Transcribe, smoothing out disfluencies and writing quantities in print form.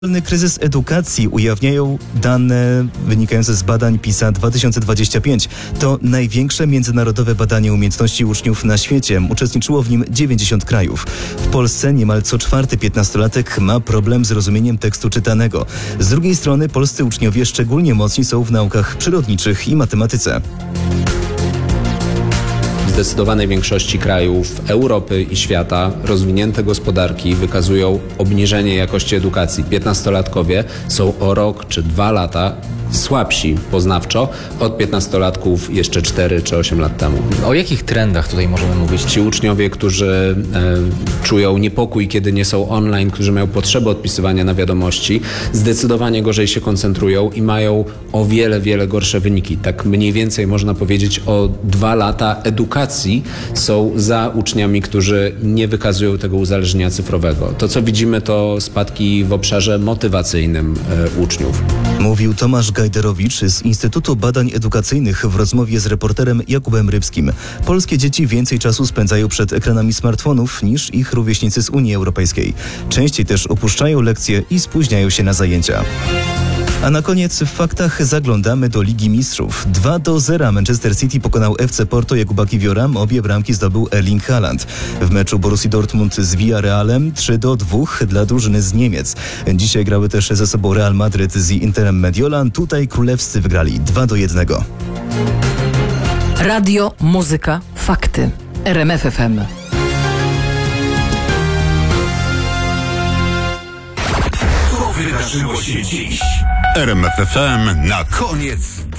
Globalny kryzys edukacji ujawniają dane wynikające z badań PISA 2025. To największe międzynarodowe badanie umiejętności uczniów na świecie. Uczestniczyło w nim 90 krajów. W Polsce niemal co czwarty 15-latek ma problem z rozumieniem tekstu czytanego. Z drugiej strony polscy uczniowie szczególnie mocni są w naukach przyrodniczych i matematyce. W zdecydowanej większości krajów Europy i świata rozwinięte gospodarki wykazują obniżenie jakości edukacji. 15-latkowie są o rok czy 2 lata słabsi poznawczo od 15-latków jeszcze 4 czy 8 lat temu. O jakich trendach tutaj możemy mówić? Ci uczniowie, którzy czują niepokój, kiedy nie są online, którzy mają potrzebę odpisywania na wiadomości, zdecydowanie gorzej się koncentrują i mają o wiele gorsze wyniki. Tak mniej więcej można powiedzieć o 2 lata edukacji są za uczniami, którzy nie wykazują tego uzależnienia cyfrowego. To, co widzimy, to spadki w obszarze motywacyjnym uczniów. Mówił Tomasz Gajderowicz z Instytutu Badań Edukacyjnych w rozmowie z reporterem Jakubem Rybskim. Polskie dzieci więcej czasu spędzają przed ekranami smartfonów niż ich rówieśnicy z Unii Europejskiej. Częściej też opuszczają lekcje i spóźniają się na zajęcia. A na koniec w faktach zaglądamy do Ligi Mistrzów. 2-0 Manchester City pokonał FC Porto Jakuba Kiwiora. Obie bramki zdobył Erling Haaland. W meczu Borussii Dortmund z Villarrealem 3-2 dla drużyny z Niemiec. Dzisiaj grały też ze sobą Real Madryt z Interem Mediolan. Tutaj królewscy wygrali 2-1. Radio, muzyka, fakty. RMF FM. Co wydarzyło się dziś? RMF FM na koniec